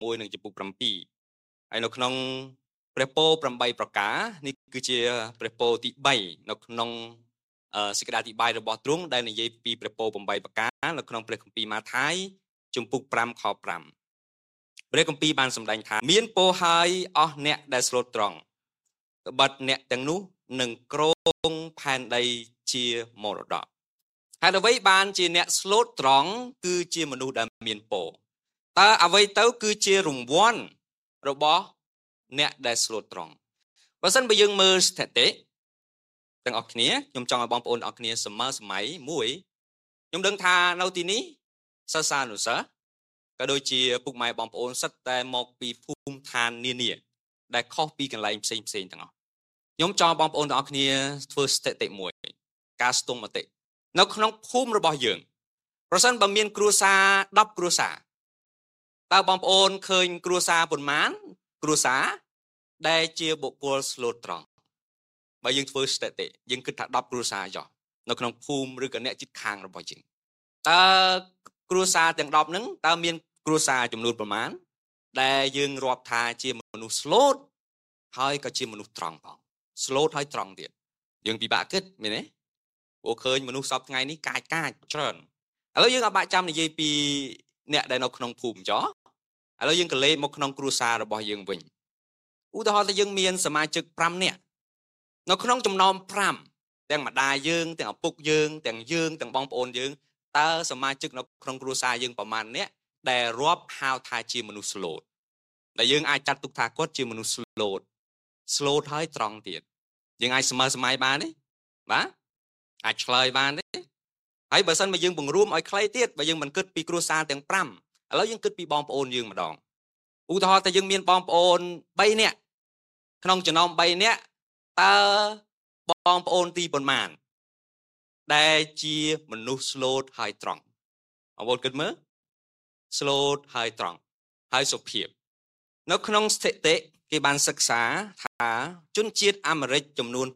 6និងចំពុក7ហើយនៅក្នុងព្រះពោ8ប្រការនេះគឺជាព្រះពោទី3នៅក្នុងសេចក្តីអធិប្បាយរបស់ទ្រង់ដែលនិយាយពីព្រះពោ8ប្រការនៅក្នុងព្រះគម្ពីរម៉ាថាយចំពុក5ខ5ព្រះគម្ពីរបានសម្ដែងថាមានពរហើយអស់អ្នកដែលស្លូតត្រង់ត្បិតអ្នកទាំងនោះនឹងគ្រងផែនដីជាមរតកហើយអ្វីបានជាអ្នកស្លូតត្រង់គឺជាមនុស្សដែលមានពរតើអ្វីទៅគឺជារង្វាន់របស់អ្នកដែលស្លូតត្រង់បើសិនបើយើងមើលស្ថិតិទាំងអស់គ្នាខ្ញុំចង់ឲ្យបងប្អូនទាំងអស់គ្នាសម័យមួយខ្ញុំដឹងថានៅទីនេះសិស្សានុសិស្សក៏ដូចជាពុកម៉ែបងប្អូនសិតតែមកពីភូមិឋាននានាដែលខុសពីកន្លែងផ្សេងទាំងអស់ខ្ញុំចង់បងប្អូនទាំងអស់គ្នាធ្វើស្ថិតិមួយការស្ទង់មតិនៅក្នុងភូមិរបស់យើងប្រសិនបើមានគ្រួសារ10គ្រួសារតើបងប្អូនឃើញគ្រួសារប៉ុន្មានគ្រួសារដែលជាបុគ្គលស្លូតត្រង់បើយើងធ្វើស្ថិតិយើងគិតថា10គ្រួសារចុះនៅក្នុងភូមិឬក៏អ្នកជិតខាងរបស់យើងតើគ្រួសារទាំង10ហ្នឹងតើមានគ្រួសារចំនួនប្រមាណដែលយើងរាប់ថាជាមនុស្សស្លូតហើយក៏ជាមនុស្សត្រង់ផងស្លូតហើយត្រង់ទៀតយើងពិបាកគិតមែនទេព្រោះឃើញមនុស្សសពថ្ងៃនេះកាចច្រើនឥឡូវយើងអត់បាក់ចាំនិយាយពីអ្នកដែលនៅក្នុងភូមិចុះឥឡូវយើងក៏លេខមកក្នុងគ្រួសាររបស់យើងវិញឧទាហរណ៍ថាយើងមានសមាជិក5នាក់នៅក្នុងចំណោម5ទាំងម្ដាយយើងទាំងឪពុកយើងទាំងបងប្អូនយើងតើសមាជិកនៅក្នុងគ្រួសារយើងប្រមាណអ្នកដែលរាប់ហៅថាជាមនុស្សស្លូតដែលយើងអាចចាត់ទុកថាគាត់ជាមនុស្សស្លូតហើយត្រង់ទៀតយើងអាចសម័យបានទេបាទអាចឆ្លើយបានទេហើយបើសិនមកយើងបង្រួមឲ្យខ្លីទៀតបើយើងមិនគិតពីគ្រួសារទាំង5ឥឡូវយើងគិតពីបងប្អូនយើងម្ដងឧទាហរណ៍ថាយើងមានបងប្អូន3នាក់ក្នុងចំណោម3នាក់តើបងប្អូនទីប៉ុន្មានដែលជាមនុស្សស្លូតហើយត្រង់បងប្អូនគិតមើលស្លូតហើយត្រង់ហើយសុភាពនៅក្នុងស្ថិតិគេបានសិក្សាថាជនជាតិអាមេរិកចំនួន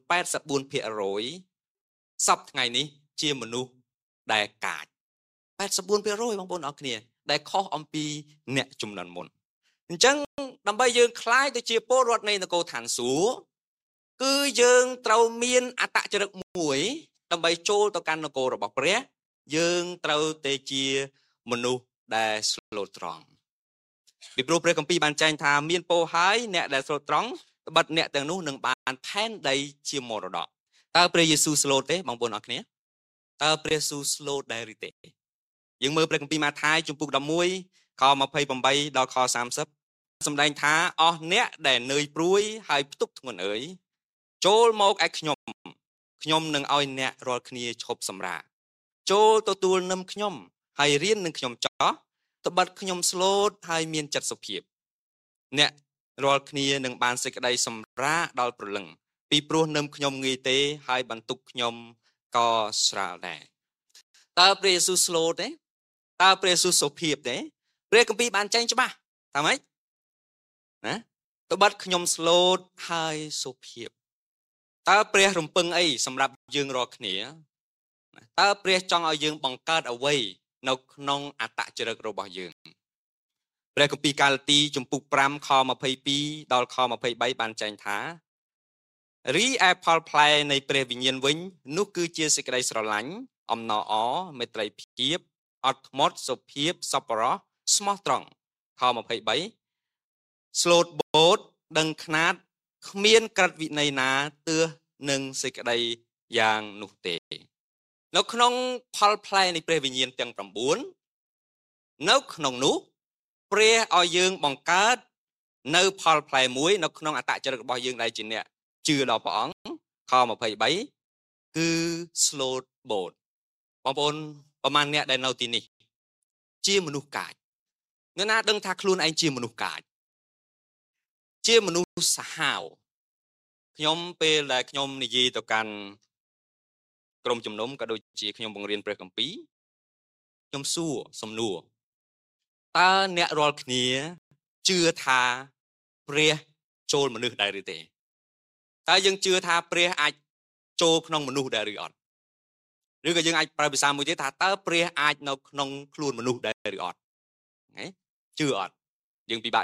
84% សពថ្ងៃនេះជាមនុស្សដែលកាច 84% បងប្អូនអរគ្នាដែលខុសអំពីអ្នកជំនាន់មុនអញ្ចឹងដើម្បីយើងคล้ายទៅជាពលរដ្ឋនៃនគរឋានសួគ៌គឺយើងត្រូវមានអត្តចរិតមួយដើម្បីចូលទៅកាន់នគររបស់ព្រះយើងត្រូវតែជាមនុស្សដែលស្លូតត្រង់ពីព្រោះព្រះគម្ពីរបានចែងថាមានពរហើយអ្នកដែលស្លូតត្រង់ត្បិតអ្នកទាំងនោះនឹងបានផែនដីជាមរតកតើព្រះយេស៊ូវស្លូតទេបងប្អូនអរគ្នាតើព្រះយេស៊ូវស្លូតដែរឬទេយើងមើលព្រះគម្ពីរម៉ាថាយចំពុក11ខ28ដល់ខ30សម្ដែងថាអស់អ្នកដែលនឿយព្រួយហើយផ្ទុកធ្ងន់អើយចូលមកឯខ្ញុំនឹងឲ្យអ្នករាល់គ្នាឈប់សម្រាកចូលទទួលនឹមខ្ញុំហើយរៀននឹងខ្ញុំចោះត្បិតខ្ញុំស្លូតហើយមានចិត្តសុភាពអ្នករាល់គ្នានឹងបានសេចក្តីសម្រាកដល់ព្រលឹងពីព្រោះនឹមខ្ញុំងាយទេហើយបន្ទុកខ្ញុំក៏ស្រាលដែរតើព្រះយេស៊ូវស្លូតទេតើព្រះយេស៊ូវសុភាពទេព្រះគម្ពីរបានចែងច្បាស់ថាម៉េចណាត្បិតខ្ញុំស្លូតហើយសុភាពតើព្រះរំពឹងអីសម្រាប់យើងរាល់គ្នាតើព្រះចង់ឲ្យយើងបង្កើតអ្វីនៅក្នុងអត្តចរិតរបស់យើងព្រះគម្ពីរកាឡាទីចំពុក5ខ22ដល់ខ23បានចែងថារីឯផលផ្លែនៃព្រះវិញ្ញាណវិញនោះគឺជាសេចក្តីស្រឡាញ់អំណរអរមេត្រីភាពអត់ធ្មត់សុភាពសប្បុរសស្មោះត្រង់ខ23ស្លូតបូតដឹងខ្នាតគ្មានក្រិតវិន័យណាទើសនឹងសេចក្តីយ៉ាងនោះទេនៅក្នុងផលផ្លែនៃព្រះវិញ្ញាណទាំង9នៅក្នុងនោះព្រះឲ្យយើងបង្កើតនៅផលផ្លែមួយនៅក្នុងអត្តចរិតរបស់យើងដែលជាអ្នកជឿដល់ព្រះអង្គខ23គឺស្លូតបូតបងប្អូនប្រហែលអ្នកដែលនៅទីនេះជាមនុស្សកាចអ្នកណាដឹងថាខ្លួនឯងជាមនុស្សកាចជាមនុស្សសាហាវខ្ញុំពេលដែលខ្ញុំនិយាយទៅកាន់ក្រុមជំនុំក៏ដូចជាខ្ញុំបង្រៀនព្រះគម្ពីរខ្ញុំសួរសំណួរតើអ្នករាល់គ្នាជឿថាព្រះចូលមនុស្សដែរឬទេតើយើងជឿថាព្រះអាចចូលក្នុងមនុស្សដែរឬអត់ឬក៏យើងអាចប្រើភាសាមួយទៀតថាតើព្រះអាចនៅក្នុងខ្លួនមនុស្សដែរឬអត់ហ៎ជឿអត់យើងពិបាក